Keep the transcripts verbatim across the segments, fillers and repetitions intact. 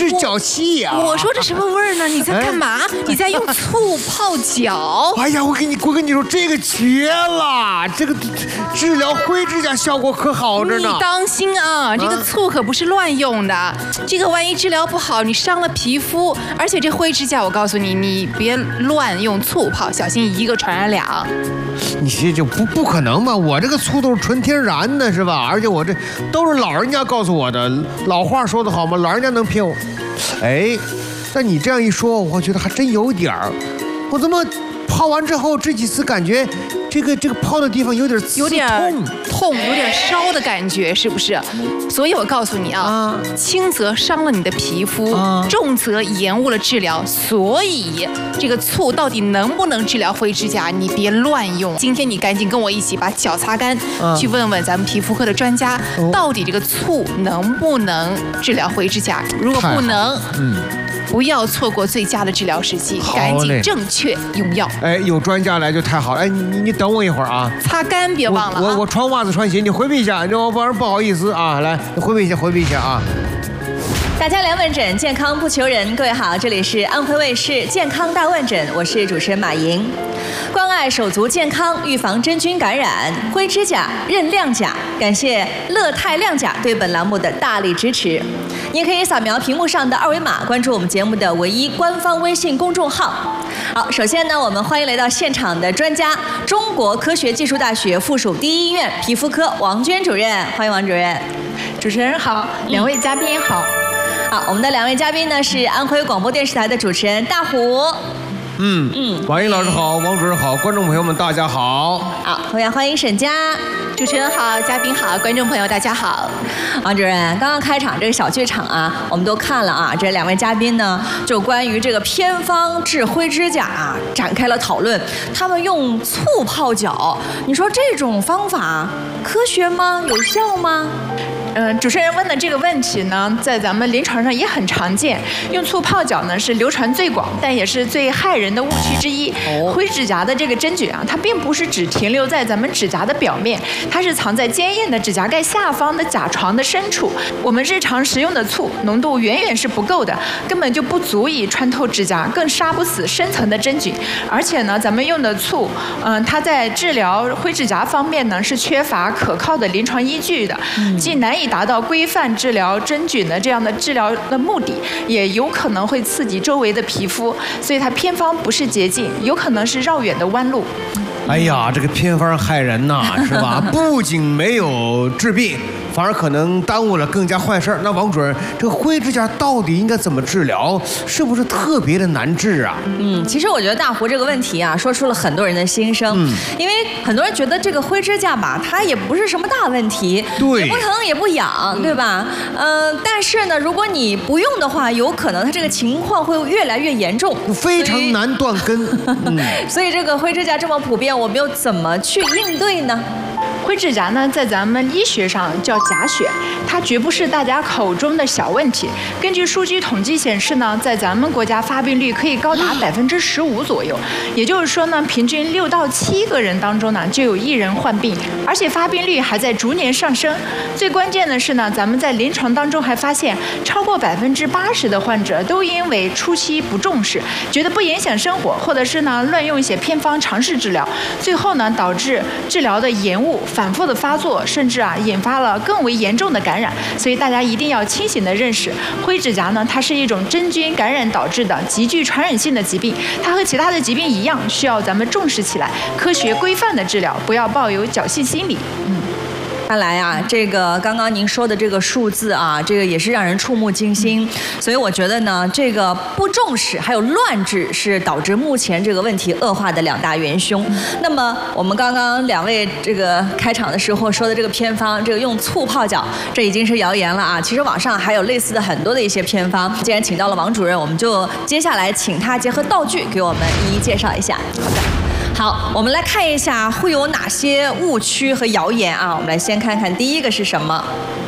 是脚气呀、啊！ 我说这什么味儿呢？你在干嘛？哎、你在用醋泡脚？ 哎呀，我跟你我跟你说，这个绝了！这个治疗灰指甲效果可好着呢。 你当心啊，这个醋可不是乱用的。啊、这个万一治疗不好，你伤了皮肤，而且这灰指甲，我告诉你，你别乱用醋泡，小心一个传染俩。 你这就不不可能嘛！我这个醋都是纯天然的，是吧？而且我这都是老人家告诉我的，老话说得好嘛，老人家能骗我。哎，但你这样一说，我觉得还真有点儿。我怎么泡完之后这几次感觉这个这个泡的地方有点有点痛，有点烧的感觉，是不是？所以我告诉你啊，啊轻则伤了你的皮肤，啊、重则延误了治疗。所以这个醋到底能不能治疗灰指甲，你别乱用。今天你赶紧跟我一起把脚擦干，啊、去问问咱们皮肤科的专家，哦、到底这个醋能不能治疗灰指甲？如果不能，嗯。不要错过最佳的治疗时机，赶紧正确用药。 哎，有专家来就太好了。哎，你你你等我一会儿啊， 擦干别忘了、啊。 我我我穿袜子穿鞋，你回避一下，我不然不好意思啊。来，你回避一下，回避一下啊。 大家来问诊，健康不求人。各位好，这里是安徽卫视健康大问诊，我是主持人马莹。关爱手足健康，预防真菌感染，灰指甲认亮甲。感谢乐泰亮甲对本栏目的大力支持。您可以扫描屏幕上的二维码，关注我们节目的唯一官方微信公众号。好，首先呢，我们欢迎来到现场的专家，中国科学技术大学附属第一医院皮肤科王娟主任，欢迎王主任。 主持人好，两位嘉宾好。 好，我们的两位嘉宾呢是安徽广播电视台的主持人大虎。 嗯嗯，王英老师好，王主任好，观众朋友们大家好。 好，同样欢迎沈佳。 主持人好，嘉宾好，观众朋友大家好。 王主任，刚刚开场这个小剧场啊，我们都看了啊，这两位嘉宾呢，就关于这个偏方治灰指甲啊，展开了讨论。他们用醋泡脚，你说这种方法科学吗？有效吗？ 嗯，主持人问的这个问题呢，在咱们临床上也很常见。用醋泡脚呢是流传最广，但也是最害人的误区之一。哦、灰指甲的这个真菌啊，它并不是只停留在咱们指甲的表面，它是藏在坚硬的指甲盖下方的甲床的深处。我们日常食用的醋浓度远远是不够的，根本就不足以穿透指甲，更杀不死深层的真菌。而且呢，咱们用的醋，嗯、呃，它在治疗灰指甲方面呢是缺乏可靠的临床依据的，嗯、既难以达到规范治疗真菌的这样的治疗的目的，也有可能会刺激周围的皮肤，所以它偏方不是捷径，有可能是绕远的弯路。 哎呀，这个偏方害人呐，是吧？不仅没有治病，反而可能耽误了更加坏事儿。那王主任，这个灰指甲到底应该怎么治疗？是不是特别的难治啊？ 嗯，其实我觉得大胡这个问题啊，说出了很多人的心声。嗯，因为很多人觉得这个灰指甲吧，它也不是什么大问题， 对， 也不疼也不痒，嗯、对吧？嗯、呃，但是呢，如果你不用的话，有可能它这个情况会越来越严重， 非常难断根。 嗯，所以这个灰指甲这么普遍，我们又怎么去应对呢？ 灰指甲呢，在咱们医学上叫甲癣，它绝不是大家口中的小问题。根据数据统计显示呢，在咱们国家发病率可以高达百分之十五左右，也就是说呢，平均六到七个人当中呢，就有一人患病，而且发病率还在逐年上升。最关键的是呢，咱们在临床当中还发现，超过百分之八十的患者都因为初期不重视，觉得不影响生活，或者是呢乱用一些偏方尝试治疗，最后呢导致治疗的延误。反复的发作，甚至啊引发了更为严重的感染，所以大家一定要清醒的认识，灰指甲呢，它是一种真菌感染导致的极具传染性的疾病，它和其他的疾病一样，需要咱们重视起来，科学规范的治疗，不要抱有侥幸心理。嗯。 看来啊，这个刚刚您说的这个数字啊，这个也是让人触目惊心。所以我觉得呢，这个不重视还有乱治是导致目前这个问题恶化的两大元凶。那么我们刚刚两位这个开场的时候说的这个偏方，这个用醋泡脚，这已经是谣言了啊。其实网上还有类似的很多的一些偏方。既然请到了王主任，我们就接下来请他结合道具给我们一一介绍一下。好的。好，我们来看一下会有哪些误区和谣言啊？我们来先看看第一个是什么？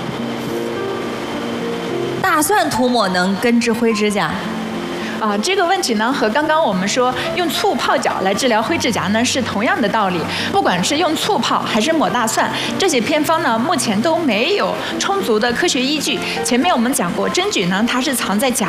大蒜涂抹能根治灰指甲？ 啊，这个问题呢和刚刚我们说用醋泡脚来治疗灰指甲呢是同样的道理。不管是用醋泡还是抹大蒜，这些偏方呢目前都没有充足的科学依据。前面我们讲过，真菌呢它是藏在甲